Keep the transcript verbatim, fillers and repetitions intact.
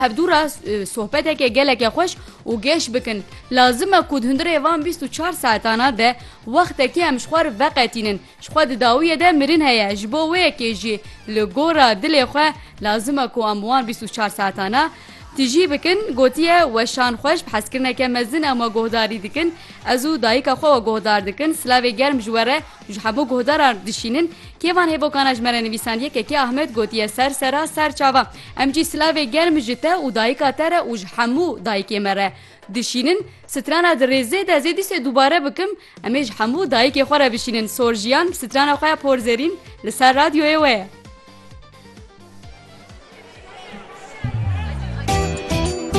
Hevdûra sohbeteke geleke xweş û gêş bikin. Lazim e ku hundirê van bîst û çar saetana de wextekî em ji xwe re veqetînin. Ji xwe di dawiyê de mirin heye. Ji bo wê yekê jî li gora dilê xwe lazim e ku em wan bîst û çar saetana tîjî bikin. Gotiye weşan xweş bi hezkirineke mezin em guhdarî dikin. Ez û dayîka xwe we guhdar dikin. Silavê germ ji we re ji hemû guhdaran dişînin. Kêvan hêvokana ji me re nivîsan yekekê Ahmed gotiye ser sera ser çava. Em cî silavê germ ji te û dayîka te re û ji hemû dayîkê me re dişînin. Strana di rêzê de ez ê dîsê dubare bikim. Em ê ji hemû dayîkê xwe re bişînin. Sorjiyan strana xwe ya porzerîn li ser radyoyê we ye.